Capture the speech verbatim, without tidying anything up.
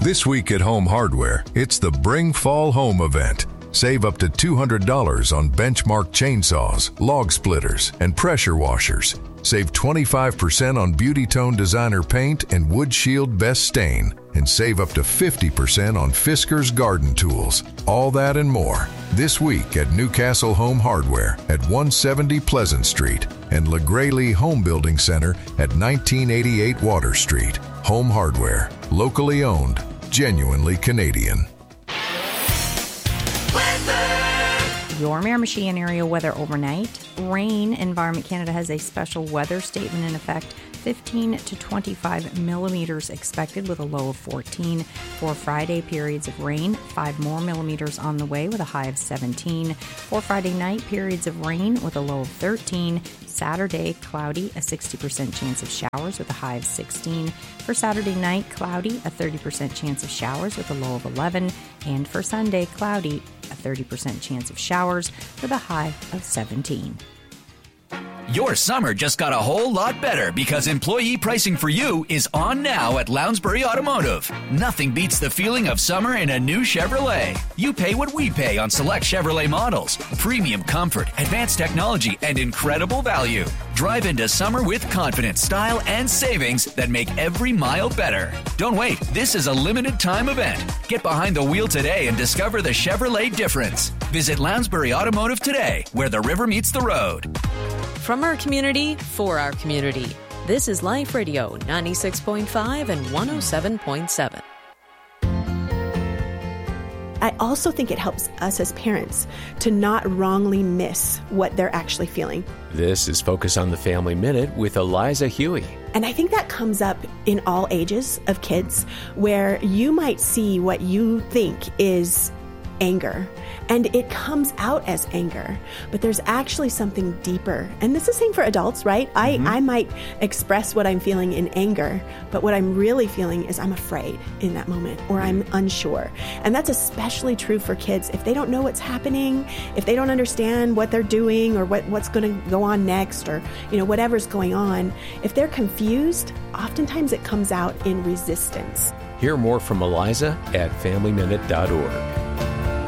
This week at Home Hardware, it's the Bring Fall Home event. Save up to two hundred dollars on Benchmark chainsaws, log splitters, and pressure washers. Save twenty-five percent on Beauty Tone Designer paint and Wood Shield Best Stain. And save up to fifty percent on Fisker's garden tools. All that and more this week at Newcastle Home Hardware at one seventy Pleasant Street and LaGraylee Home Building Center at nineteen eighty-eight Water Street. Home Hardware, locally owned, genuinely Canadian. Your Miramichi area weather overnight. Rain. Environment Canada has a special weather statement in effect. fifteen to twenty-five millimeters expected with a low of fourteen. For Friday, periods of rain. five more millimeters on the way with a high of seventeen. For Friday night, periods of rain with a low of thirteen. Saturday, cloudy, a sixty percent chance of showers with a high of sixteen. For Saturday night, cloudy, a thirty percent chance of showers with a low of eleven. And for Sunday, cloudy, a thirty percent chance of showers with a high of seventeen. Your summer just got a whole lot better because employee pricing for you is on now at Lounsbury Automotive. Nothing beats the feeling of summer in a new Chevrolet. You pay what we pay on select Chevrolet models. Premium comfort, advanced technology, and incredible value. Drive into summer with confidence, style, and savings that make every mile better. Don't wait. This is a limited time event. Get behind the wheel today and discover the Chevrolet difference. Visit Lounsbury Automotive today, where the river meets the road. From our community, for our community. This is Life Radio, ninety-six point five and one oh seven point seven. I also think it helps us as parents to not wrongly miss what they're actually feeling. This is Focus on the Family Minute with Eliza Huey. And I think that comes up in all ages of kids, where you might see what you think is anger, and it comes out as anger, but there's actually something deeper. And this is the same for adults, right? Mm-hmm. I, I might express what I'm feeling in anger, but what I'm really feeling is I'm afraid in that moment, or I'm unsure. And that's especially true for kids. If they don't know what's happening, if they don't understand what they're doing or what, what's going to go on next, or you know whatever's going on, if they're confused, oftentimes it comes out in resistance. Hear more from Eliza at family minute dot org.